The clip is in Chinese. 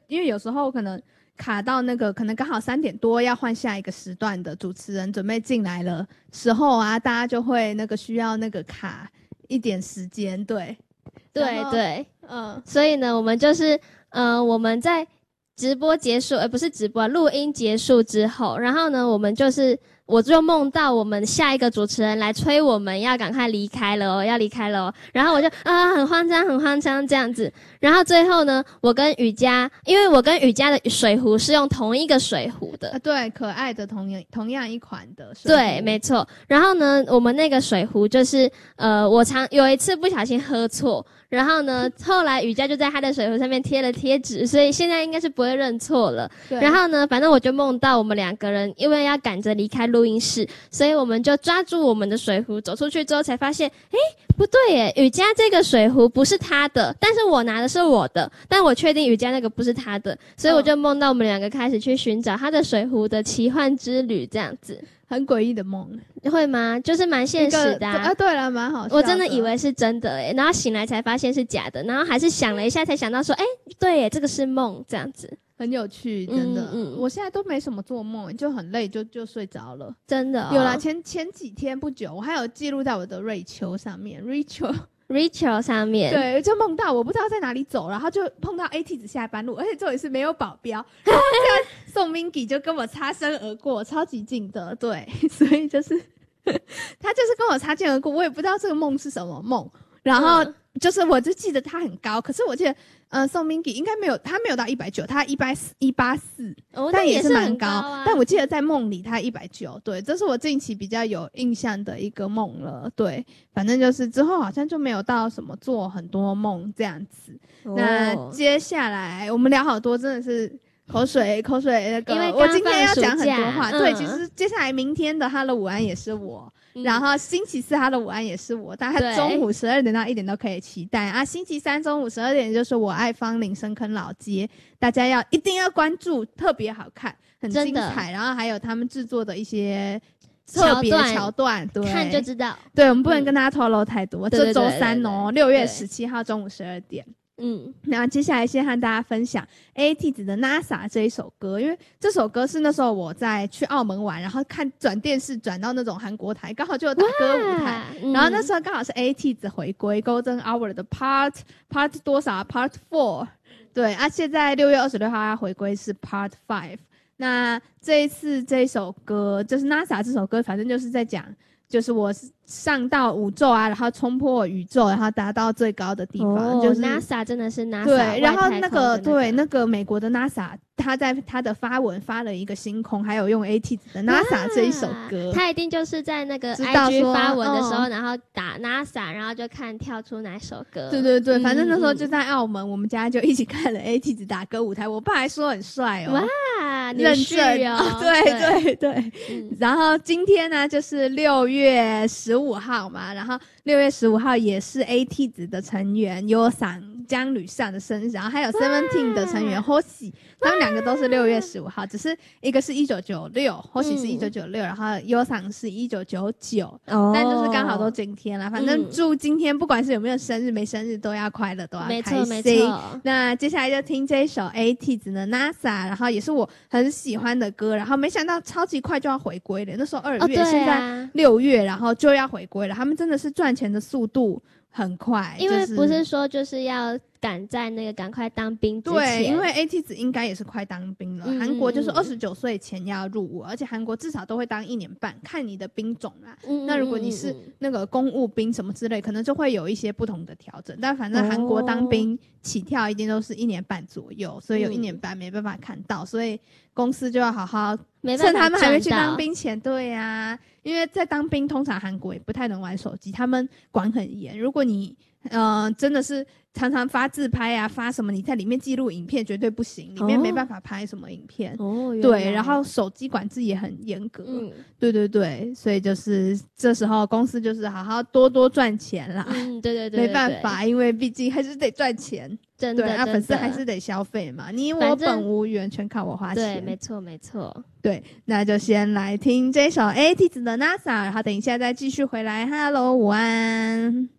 因为有时候可能卡到那个可能刚好3点多要换下一个时段的主持人准备进来了时候啊，大家就会那个需要那个卡一点时间，对对，所以呢，我们就是我们在直播结束，不是直播，录音结束之后，然后呢，我就梦到我们下一个主持人来催我们要赶快离开了哦，要离开了哦，然后我就很慌张这样子，然后最后呢，我跟雨佳，因为我跟雨佳的水壶是用同一个水壶的， 对，可爱的同样一款的水壶， 对，没错。然后呢，我们那个水壶就是我有一次不小心喝错。然后呢，后来雨佳就在他的水壶上面贴了贴纸，所以现在应该是不会认错了。然后呢，反正我就梦到我们2个人因为要赶着离开录音室，所以我们就抓住我们的水壶走出去之后才发现，不对耶，雨佳这个水壶不是他的，但是我拿的是我的，但我确定雨佳那个不是他的，所以我就梦到我们2个开始去寻找他的水壶的奇幻之旅，这样子。 很诡异的梦， 会吗？就是蛮现实的对了，蛮好笑的。 我真的以为是真的然后醒来才发现是假的，然后还是想了一下才想到说，对耶，这个是梦，这样子很有趣，真的。我现在都没什么做梦，就很累就睡着了， 真的有啦，前几天不久，我还有记录在我的瑞秋上面 ，Rachel 上面， 对，就梦到我不知道在哪里走，然后就碰到 AT 子下班路，而且这里是没有保镖，然后这个宋 Mingy 就跟我擦身而过，超级近的，对，所以就是他就是跟我擦肩而过，我也不知道这个梦是什么梦，然后就是我就记得他很高，可是我记得宋 Mingy 应该他没有到190，他184，但也是蛮高，但我记得在梦里他190，对，这是我近期比较有印象的一个梦了，对，反正就是之后好像就没有到什么做很多梦这样子。那接下来我们聊好多，真的是口水那个，我今天要讲很多话，对，其实接下来明天的Hello午安也是我。然后星期4Hello午安也是我，大概中午12点到1点都可以期待啊。星期3中午12点就是我爱芳林深坑老街，大家一定要关注，特别好看，很精彩。然后还有他们制作的一些特别桥段，对， 看就知道。 对，我们不能跟大家透露太多。这周3哦，6月17号中午12点。然后接下来先和大家分享 AT 子的 NASA 这一首歌，因为这首歌是那时候我在去澳门玩，然后转电视转到那种韩国台，刚好就有打歌舞台，然后那时候刚好是 AT 子回归 Golden Hour 的 Part 多少 Part 4， 对啊，现在6月26号要回归是 Part 5。那这一次这一首歌就是 NASA 这首歌，反正就是在讲就是我上到宇宙啊，然后冲破宇宙，然后达到最高的地方，就是 NASA 真的是 NASA， 对，然后那个美国的 NASA， 他在他的发文发了一个星空，还有用 AT 子的 NASA 这一首歌， 他一定就是在那个 IG 发文的时候，然后打 NASA， 然后就看跳出哪首歌。 对，反正那时候就在澳门，我们家就一起看了 AT 子打歌舞台，我爸还说很帅哦， 哇， 认证哦，对。然后今天呢，就是6月15号嘛，然后6月15号也是 AT 子的成员Yosan姜吕尚的生日，然后还有 Seventeen 的成员 Hoshi， 他们2个都是6月15号，只是一个是1996 Hoshi 是1996，然后 Yosan 是1999，但就是刚好都今天啦，反正祝今天不管是有没有生日没生日都要快乐，都要开心。 没错。 那接下来就听这一首 AT 子的 NASA， 然后也是我很喜欢的歌，然后没想到超级快就要回归了，那时候2月，现在6月，然后就要回归了，他们真的是赚钱的速度很快， 因为不是说就是要赶在那个赶快当兵之前， 对，因为 AT 子应该也是快当兵了，韩国就是29岁前要入伍，而且韩国至少都会当1年半，看你的兵种啦。那如果你是那个公务兵什么之类，可能就会有一些不同的调整，但反正韩国当兵起跳一定都是1年半左右，所以有1年半没办法看到，所以公司就要好好趁他们还没去当兵前，对啊，因为在当兵通常韩国也不太能玩手机，他们管很严，如果你真的是常常发自拍啊，发什么你在里面记录影片绝对不行，里面没办法拍什么影片。对，然后手机管制也很严格。对，所以就是这时候公司就是好好多赚钱啦。 对， 没办法，因为毕竟还是得赚钱。 真的， 对啊，粉丝还是得消费嘛，你我本无缘，全靠我花钱。 对，没错。 对，那就先来听这首 AT 子的 NASA， 然后等一下再继续回来。Hello， 午安。